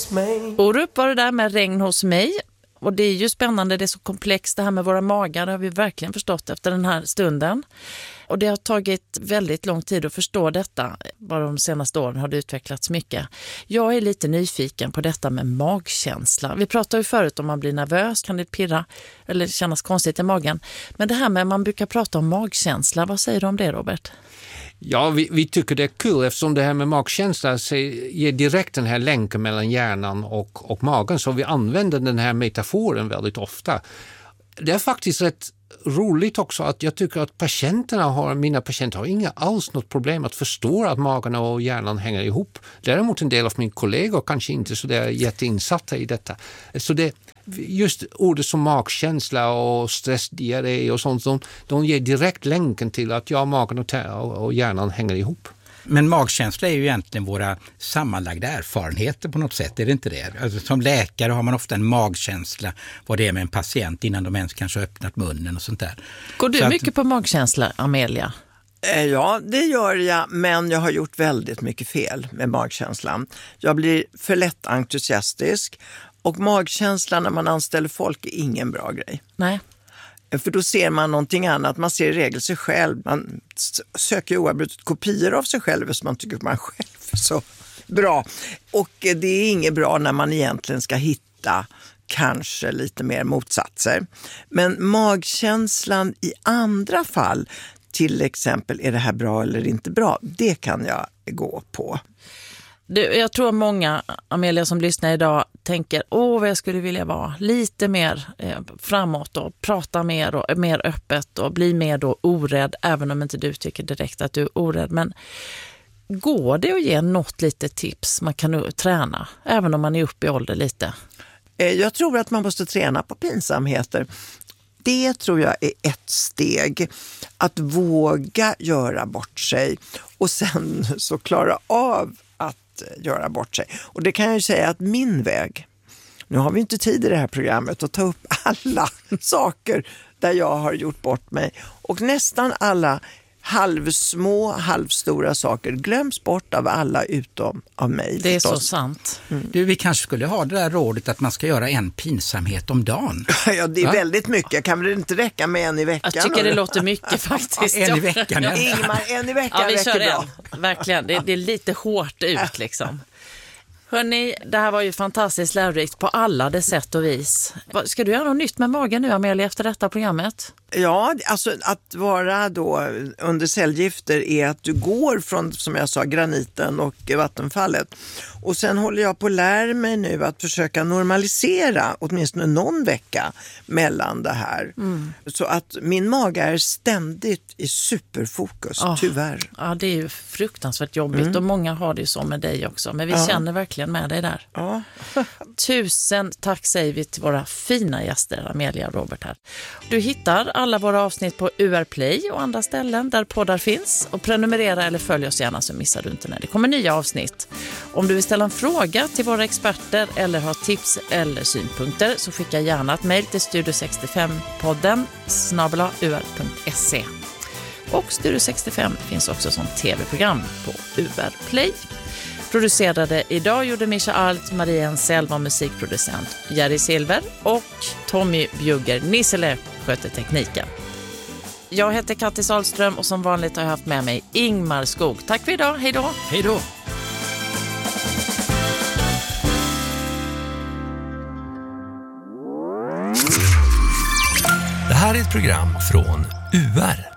hos mig. Orup var det där med regn hos mig. Och det är ju spännande, det är så komplext det här med våra magar, det har vi verkligen förstått efter den här stunden. Och det har tagit väldigt lång tid att förstå detta. Bara de senaste åren har det utvecklats mycket. Jag är lite nyfiken på detta med magkänsla. Vi pratade ju förut om man blir nervös, kan det pirra eller kännas konstigt i magen. Men det här med man brukar prata om magkänsla, vad säger du om det, Robert? Ja, vi tycker det är kul eftersom det här med magkänsla ger direkt den här länken mellan hjärnan och magen. Så vi använder den här metaforen väldigt ofta. Det är faktiskt rätt roligt också att jag tycker att mina patienter har inga alls något problem att förstå att magen och hjärnan hänger ihop. Däremot en del av mina kollegor kanske inte så där jätteinsatta i detta. Så det just ordet som magkänsla och stressdiarré och sånt, de ger direkt länken till att magen och hjärnan hänger ihop. Men magkänsla är ju egentligen våra sammanlagda erfarenheter på något sätt, är det inte det? Alltså, som läkare har man ofta en magkänsla vad det är med en patient innan de ens kanske har öppnat munnen och sånt där. Går du mycket på magkänsla, Amelia? Ja, det gör jag, men jag har gjort väldigt mycket fel med magkänslan. Jag blir för lätt entusiastisk och magkänslan när man anställer folk är ingen bra grej. Nej. För då ser man någonting annat. Man ser i regel sig själv. Man söker oavbrutet kopior av sig själv så man tycker att man själv är så bra. Och det är inget bra när man egentligen ska hitta kanske lite mer motsatser. Men magkänslan i andra fall, till exempel är det här bra eller inte bra, det kan jag gå på. Jag tror många, Amelia, som lyssnar idag tänker, vad jag skulle vilja vara lite mer framåt och prata mer och mer öppet och bli mer då orädd, även om inte du tycker direkt att du är orädd. Men går det att ge något litet tips man kan träna, även om man är uppe i ålder lite? Jag tror att man måste träna på pinsamheter. Det tror jag är ett steg, att våga göra bort sig och sen så klara av att göra bort sig. Och det kan jag ju säga att min väg, nu har vi inte tid i det här programmet att ta upp alla saker där jag har gjort bort mig. Och nästan alla halvsmå, halvstora saker glöms bort av alla utom av mig. Det är förstås. Så sant. Du, vi kanske skulle ha det där rådet att man ska göra en pinsamhet om dagen. Ja, det är väldigt mycket. Kan väl inte räcka med en i veckan? Jag tycker det låter mycket faktiskt. En i veckan. Ingmar, en i veckan vi räcker kör bra. Verkligen, det är lite hårt ut liksom. Hörrni, det här var ju fantastiskt lärorikt på alla det sätt och vis. Ska du göra något nytt med magen nu, Amelia, efter detta programmet? Ja, alltså att vara då under cellgifter är att du går från, som jag sa, graniten och vattenfallet. Och sen håller jag på att lära mig nu att försöka normalisera åtminstone någon vecka mellan det här. Så att min mage är ständigt i superfokus, tyvärr. Ja, det är ju fruktansvärt jobbigt och många har det ju så med dig också. Men vi känner verkligen med dig där. Ja. Tusen tack säger vi till våra fina gäster, Amelia och Robert här. Du hittar alla våra avsnitt på UR Play och andra ställen där poddar finns. Och prenumerera eller följ oss gärna så missar du inte när det kommer nya avsnitt. Om du vill ställa en fråga till våra experter eller ha tips eller synpunkter så skicka gärna ett mejl till studio65podden @ur.se. Och Studio 65 finns också som tv-program på UR Play. Producerade idag gjorde Mischa Alt, Maria Ensel var musikproducent, Jerry Silver och Tommy Bjugger Nissele sköter tekniken. Jag heter Kattis Sahlström och som vanligt har jag haft med mig Ingmar Skog. Tack för idag, hej då! Hej då! Det här är ett program från UR.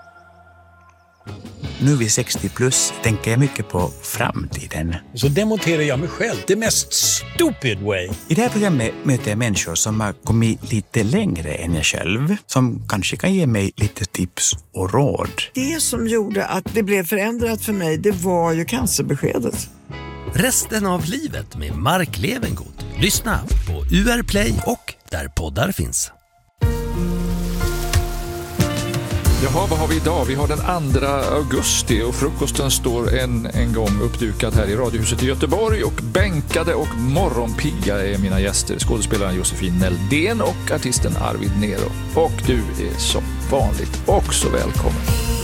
Nu vid 60 plus tänker jag mycket på framtiden. Så demonterar jag mig själv, det mest stupid way. I det här programmet möter jag människor som har kommit lite längre än jag själv. Som kanske kan ge mig lite tips och råd. Det som gjorde att det blev förändrat för mig, det var ju cancerbeskedet. Resten av livet med Mark Levengood. Lyssna på UR Play och där poddar finns. Jaha, vad har vi idag? Vi har den 2 augusti och frukosten står en gång uppdukad här i Radiohuset i Göteborg och bänkade och morgonpigga är mina gäster, skådespelaren Josefin Neldén och artisten Arvid Nero. Och du är som vanligt också välkommen.